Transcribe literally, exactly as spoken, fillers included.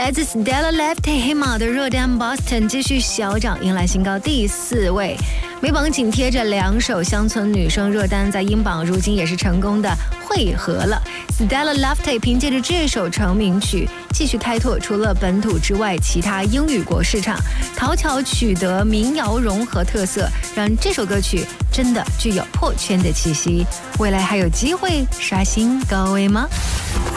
来自 Stella Lefty 黑马的热单 Boston 继续小涨，迎来新高第四位。美榜紧贴着两首乡村女声热单，在英榜如今也是成功的汇合了。Stella Lefty 凭借着这首成名曲，继续开拓除了本土之外其他英语国市场，讨巧取得民谣融合特色，让这首歌曲真的具有破圈的气息。未来还有机会刷新高位吗？